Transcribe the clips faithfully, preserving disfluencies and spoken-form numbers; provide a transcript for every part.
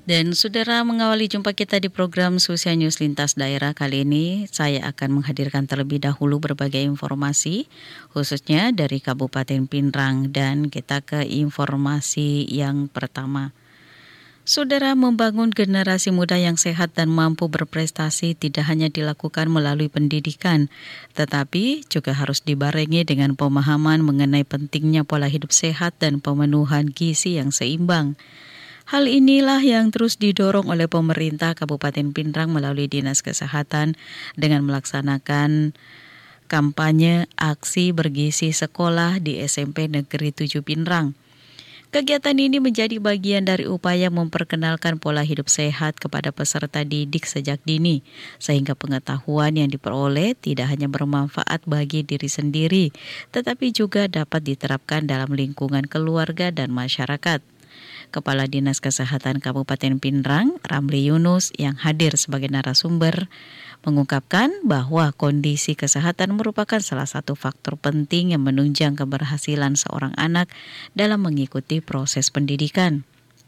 Dan saudara, mengawali jumpa kita di program Susia News Lintas Daerah kali ini, saya akan menghadirkan terlebih dahulu berbagai informasi, khususnya dari Kabupaten Pinrang, dan kita ke informasi yang pertama. Saudara, membangun generasi muda yang sehat dan mampu berprestasi tidak hanya dilakukan melalui pendidikan, tetapi juga harus dibarengi dengan pemahaman mengenai pentingnya pola hidup sehat dan pemenuhan gizi yang seimbang. Hal inilah yang terus didorong oleh pemerintah Kabupaten Pinrang melalui Dinas Kesehatan dengan melaksanakan kampanye aksi bergizi sekolah di S M P Negeri tujuh Pinrang. Kegiatan ini menjadi bagian dari upaya memperkenalkan pola hidup sehat kepada peserta didik sejak dini, sehingga pengetahuan yang diperoleh tidak hanya bermanfaat bagi diri sendiri, tetapi juga dapat diterapkan dalam lingkungan keluarga dan masyarakat. Kepala Dinas Kesehatan Kabupaten Pinrang, Ramli Yunus, yang hadir sebagai narasumber, mengungkapkan bahwa kondisi kesehatan merupakan salah satu faktor penting yang menunjang keberhasilan seorang anak dalam mengikuti proses pendidikan.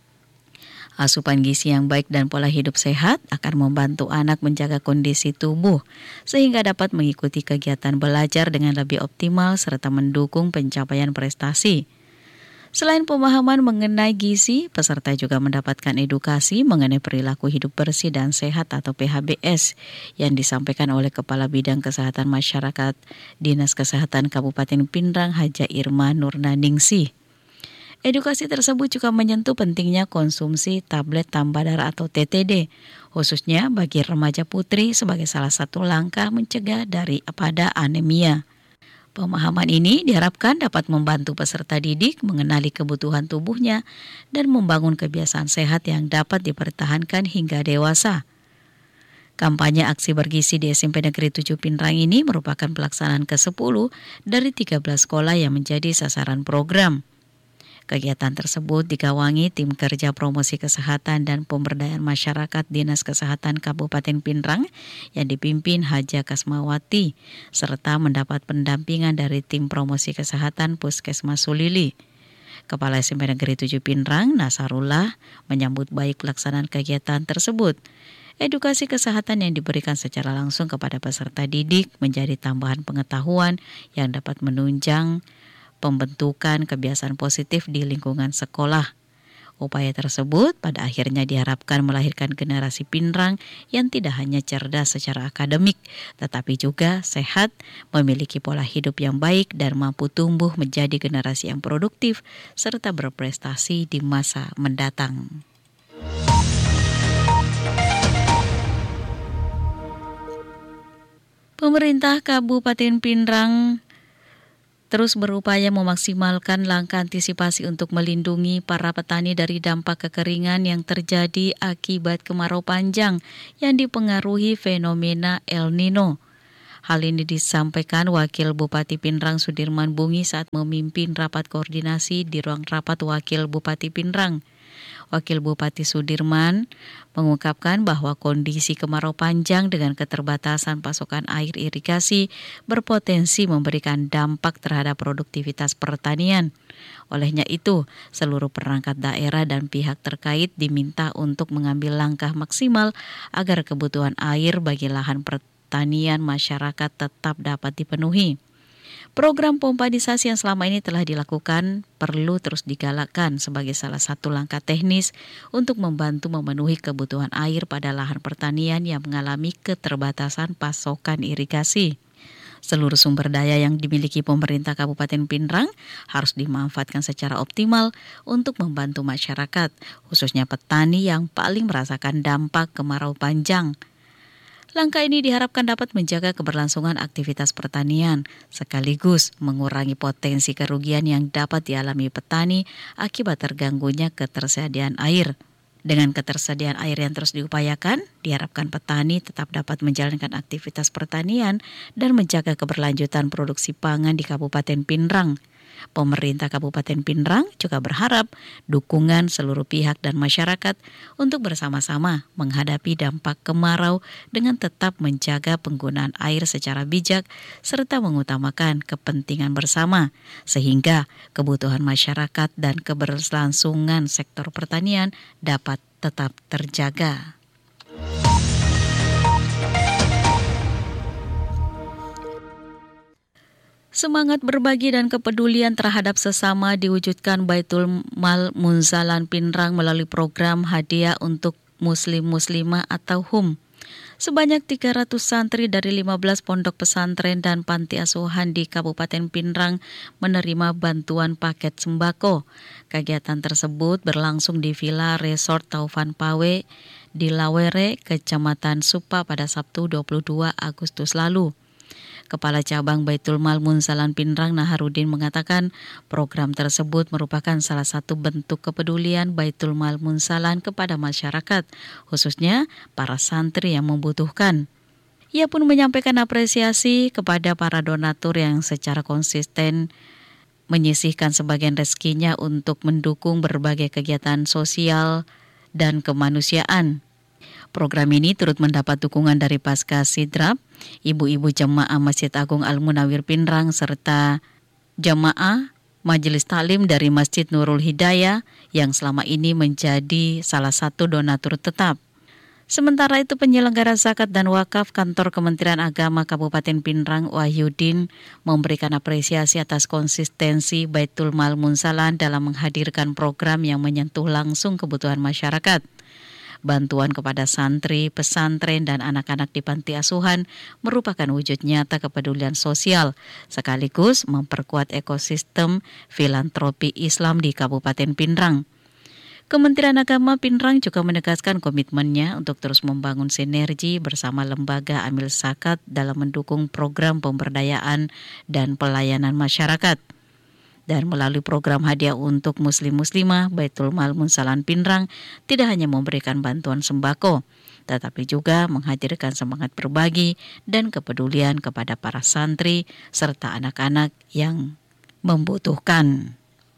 Asupan gizi yang baik dan pola hidup sehat akan membantu anak menjaga kondisi tubuh sehingga dapat mengikuti kegiatan belajar dengan lebih optimal serta mendukung pencapaian prestasi. Selain pemahaman mengenai gizi, peserta juga mendapatkan edukasi mengenai perilaku hidup bersih dan sehat atau P H B S yang disampaikan oleh Kepala Bidang Kesehatan Masyarakat Dinas Kesehatan Kabupaten Pinrang, Haja Irma Nurnaningsih. Edukasi tersebut juga menyentuh pentingnya konsumsi tablet tambah darah atau T T D, khususnya bagi remaja putri sebagai salah satu langkah mencegah daripada anemia. Pemahaman ini diharapkan dapat membantu peserta didik mengenali kebutuhan tubuhnya dan membangun kebiasaan sehat yang dapat dipertahankan hingga dewasa. Kampanye aksi bergizi di S M P Negeri tujuh Pinrang ini merupakan pelaksanaan kesepuluh dari tiga belas sekolah yang menjadi sasaran program. Kegiatan tersebut digawangi tim kerja promosi kesehatan dan pemberdayaan masyarakat Dinas Kesehatan Kabupaten Pinrang yang dipimpin Haja Kasmawati, serta mendapat pendampingan dari tim promosi kesehatan Puskesmas Sulili. Kepala S M P Negeri tujuh Pinrang, Nasarullah, menyambut baik pelaksanaan kegiatan tersebut. Edukasi kesehatan yang diberikan secara langsung kepada peserta didik menjadi tambahan pengetahuan yang dapat menunjang pembentukan kebiasaan positif di lingkungan sekolah. Upaya tersebut pada akhirnya diharapkan melahirkan generasi Pinrang yang tidak hanya cerdas secara akademik, tetapi juga sehat, memiliki pola hidup yang baik dan mampu tumbuh menjadi generasi yang produktif serta berprestasi di masa mendatang. Pemerintah Kabupaten Pinrang terus berupaya memaksimalkan langkah antisipasi untuk melindungi para petani dari dampak kekeringan yang terjadi akibat kemarau panjang yang dipengaruhi fenomena El Nino. Hal ini disampaikan Wakil Bupati Pinrang Sudirman Bungi saat memimpin rapat koordinasi di ruang rapat Wakil Bupati Pinrang. Wakil Bupati Sudirman mengungkapkan bahwa kondisi kemarau panjang dengan keterbatasan pasokan air irigasi berpotensi memberikan dampak terhadap produktivitas pertanian. Olehnya itu, seluruh perangkat daerah dan pihak terkait diminta untuk mengambil langkah maksimal agar kebutuhan air bagi lahan pertanian masyarakat tetap dapat dipenuhi. Program pompadisasi yang selama ini telah dilakukan perlu terus digalakkan sebagai salah satu langkah teknis untuk membantu memenuhi kebutuhan air pada lahan pertanian yang mengalami keterbatasan pasokan irigasi. Seluruh sumber daya yang dimiliki pemerintah Kabupaten Pinrang harus dimanfaatkan secara optimal untuk membantu masyarakat, khususnya petani yang paling merasakan dampak kemarau panjang. Langkah ini diharapkan dapat menjaga keberlangsungan aktivitas pertanian, sekaligus mengurangi potensi kerugian yang dapat dialami petani akibat terganggunya ketersediaan air. Dengan ketersediaan air yang terus diupayakan, diharapkan petani tetap dapat menjalankan aktivitas pertanian dan menjaga keberlanjutan produksi pangan di Kabupaten Pinrang. Pemerintah Kabupaten Pinrang juga berharap dukungan seluruh pihak dan masyarakat untuk bersama-sama menghadapi dampak kemarau dengan tetap menjaga penggunaan air secara bijak serta mengutamakan kepentingan bersama, sehingga kebutuhan masyarakat dan keberlangsungan sektor pertanian dapat tetap terjaga. Semangat berbagi dan kepedulian terhadap sesama diwujudkan Baitul Mal Munzalan Pinrang melalui program hadiah untuk Muslim-Muslimah atau H U M. Sebanyak tiga ratus santri dari lima belas pondok pesantren dan panti asuhan di Kabupaten Pinrang menerima bantuan paket sembako. Kegiatan tersebut berlangsung di Villa Resort Taufan Pawe di Lawere, Kecamatan Supa pada Sabtu dua puluh dua Agustus lalu. Kepala Cabang Baitul Mal Munzalan Pinrang Naharudin mengatakan program tersebut merupakan salah satu bentuk kepedulian Baitul Mal Munzalan kepada masyarakat, khususnya para santri yang membutuhkan. Ia pun menyampaikan apresiasi kepada para donatur yang secara konsisten menyisihkan sebagian rezekinya untuk mendukung berbagai kegiatan sosial dan kemanusiaan. Program ini turut mendapat dukungan dari Pasca Sidrap, ibu-ibu jemaah Masjid Agung Al-Munawir Pinrang, serta jemaah Majelis Taklim dari Masjid Nurul Hidayah yang selama ini menjadi salah satu donatur tetap. Sementara itu penyelenggara zakat dan wakaf Kantor Kementerian Agama Kabupaten Pinrang Wahyudin memberikan apresiasi atas konsistensi Baitul Mal Munzalan dalam menghadirkan program yang menyentuh langsung kebutuhan masyarakat. Bantuan kepada santri, pesantren, dan anak-anak di panti asuhan merupakan wujud nyata kepedulian sosial, sekaligus memperkuat ekosistem filantropi Islam di Kabupaten Pinrang. Kementerian Agama Pinrang juga menegaskan komitmennya untuk terus membangun sinergi bersama lembaga amil zakat dalam mendukung program pemberdayaan dan pelayanan masyarakat. Dan melalui program hadiah untuk Muslim-Muslimah, Baitul Mal Munzalan Pinrang tidak hanya memberikan bantuan sembako, tetapi juga menghadirkan semangat berbagi dan kepedulian kepada para santri serta anak-anak yang membutuhkan.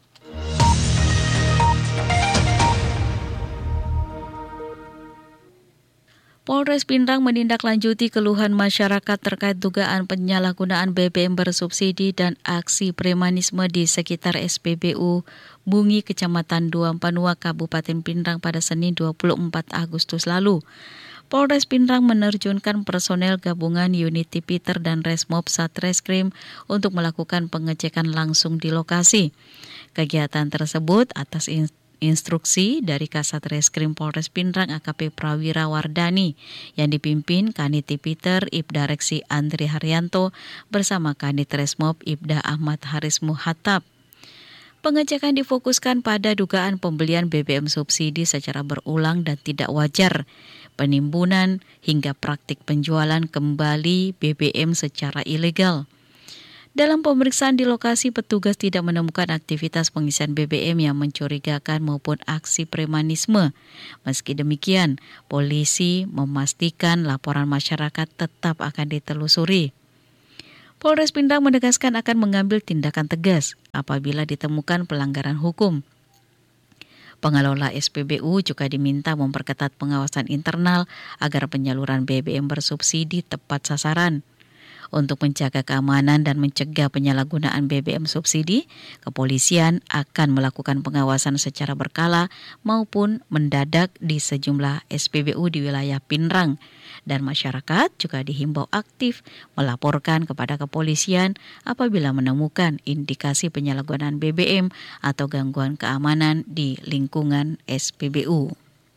Polres Pinrang menindaklanjuti keluhan masyarakat terkait dugaan penyalahgunaan B B M bersubsidi dan aksi premanisme di sekitar S P B U Bungi Kecamatan Dua Panua Kabupaten Pinrang pada Senin dua puluh empat Agustus lalu. Polres Pinrang menerjunkan personel gabungan Unity Peter dan Resmob Satreskrim untuk melakukan pengecekan langsung di lokasi. Kegiatan tersebut atas instruksi dari Kasat Reskrim Polres Pinrang A K P Prawira Wardani yang dipimpin Kanit Peter Ibda Reksi Andri Haryanto bersama Kanit Resmob Ibda Ahmad Haris Muhatab. Pengecekan difokuskan pada dugaan pembelian B B M subsidi secara berulang dan tidak wajar, penimbunan hingga praktik penjualan kembali B B M secara ilegal. Dalam pemeriksaan di lokasi, petugas tidak menemukan aktivitas pengisian B B M yang mencurigakan maupun aksi premanisme. Meski demikian, polisi memastikan laporan masyarakat tetap akan ditelusuri. Polres Pinrang menegaskan akan mengambil tindakan tegas apabila ditemukan pelanggaran hukum. Pengelola S P B U juga diminta memperketat pengawasan internal agar penyaluran B B M bersubsidi tepat sasaran. Untuk menjaga keamanan dan mencegah penyalahgunaan B B M subsidi, kepolisian akan melakukan pengawasan secara berkala maupun mendadak di sejumlah S P B U di wilayah Pinrang. Dan masyarakat juga dihimbau aktif melaporkan kepada kepolisian apabila menemukan indikasi penyalahgunaan B B M atau gangguan keamanan di lingkungan S P B U.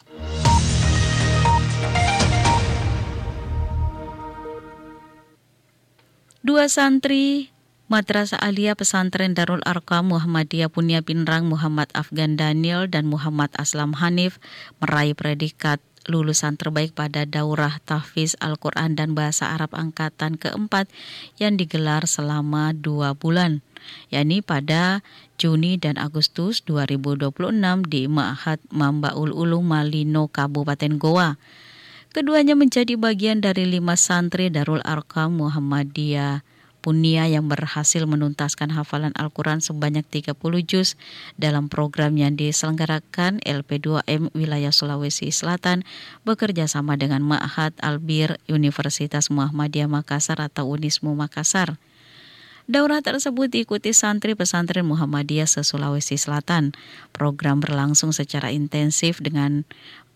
Dua santri Madrasah Aliyah Pesantren Darul Arqam Muhammadiyah Punia Pinrang Muhammad Afgan Daniel dan Muhammad Aslam Hanif meraih predikat lulusan terbaik pada Daurah Tahfiz Al-Quran dan Bahasa Arab Angkatan keempat yang digelar selama dua bulan, yakni pada Juni dan Agustus dua ribu dua puluh enam di Ma'had Mambaul Ulum Malino, Kabupaten Goa. Keduanya menjadi bagian dari lima santri Darul Arqam Muhammadiyah Punia yang berhasil menuntaskan hafalan Al-Quran sebanyak tiga puluh juz dalam program yang diselenggarakan L P dua M wilayah Sulawesi Selatan bekerja sama dengan Ma'had Albir Universitas Muhammadiyah Makassar atau Unismu Makassar. Daurah tersebut diikuti santri pesantren Muhammadiyah se-Sulawesi Selatan. Program berlangsung secara intensif dengan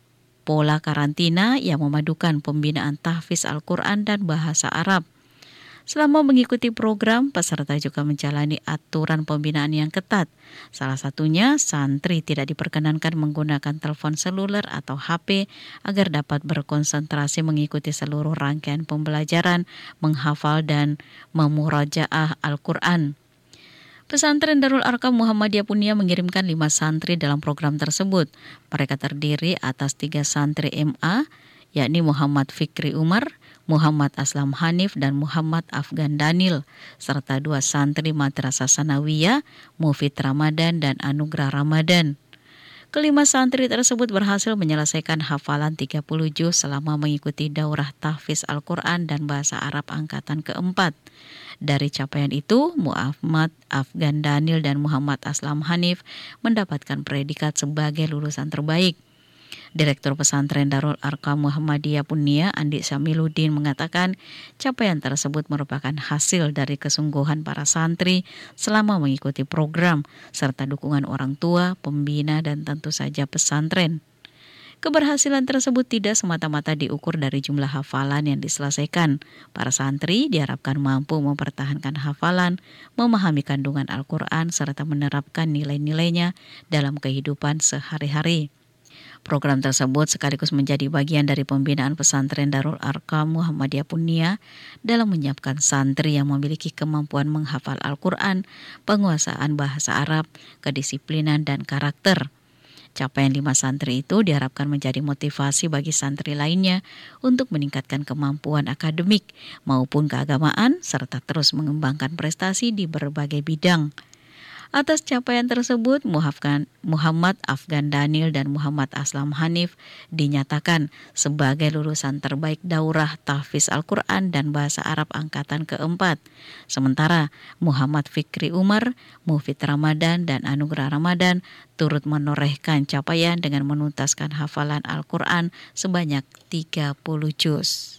pola karantina yang memadukan pembinaan tahfiz Al-Quran dan bahasa Arab. Selama mengikuti program, peserta juga menjalani aturan pembinaan yang ketat. Salah satunya, santri tidak diperkenankan menggunakan telepon seluler atau H P agar dapat berkonsentrasi mengikuti seluruh rangkaian pembelajaran, menghafal dan memurajaah Al-Quran. Pesantren Darul Arqam Muhammadiyah Punia mengirimkan lima santri dalam program tersebut. Mereka terdiri atas tiga santri M A, yakni Muhammad Fikri Umar, Muhammad Aslam Hanif, dan Muhammad Afgan Danil, serta dua santri Madrasah Sanawiyah, Mufid Ramadan dan Anugrah Ramadan. Kelima santri tersebut berhasil menyelesaikan hafalan tiga puluh juz selama mengikuti daurah tahfiz Al-Quran dan bahasa Arab angkatan keempat. Dari capaian itu, Muhammad Afgan Danil dan Muhammad Aslam Hanif mendapatkan predikat sebagai lulusan terbaik. Direktur Pesantren Darul Arqam Muhammadiyah Punia, Andi Syamiluddin, mengatakan capaian tersebut merupakan hasil dari kesungguhan para santri selama mengikuti program, serta dukungan orang tua, pembina, dan tentu saja pesantren. Keberhasilan tersebut tidak semata-mata diukur dari jumlah hafalan yang diselesaikan. Para santri diharapkan mampu mempertahankan hafalan, memahami kandungan Al-Quran, serta menerapkan nilai-nilainya dalam kehidupan sehari-hari. Program tersebut sekaligus menjadi bagian dari pembinaan pesantren Darul Arqam Muhammadiyah Punia dalam menyiapkan santri yang memiliki kemampuan menghafal Al-Quran, penguasaan bahasa Arab, kedisiplinan, dan karakter. Capaian lima santri itu diharapkan menjadi motivasi bagi santri lainnya untuk meningkatkan kemampuan akademik maupun keagamaan, serta terus mengembangkan prestasi di berbagai bidang. Atas capaian tersebut, Muhammad Afgan Danil dan Muhammad Aslam Hanif dinyatakan sebagai lulusan terbaik daurah tahfiz Al-Quran dan bahasa Arab angkatan keempat. Sementara Muhammad Fikri Umar, Mufid Ramadan, dan Anugrah Ramadan turut menorehkan capaian dengan menuntaskan hafalan Al-Quran sebanyak tiga puluh juz.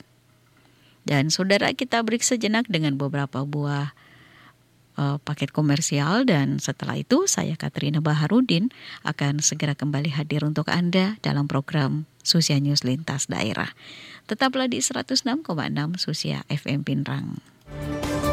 Dan saudara, kita break sejenak dengan beberapa buah paket komersial, dan setelah itu saya Katrina Baharudin akan segera kembali hadir untuk Anda dalam program Susia News Lintas Daerah. Tetaplah di seratus enam koma enam Susia F M Pinrang.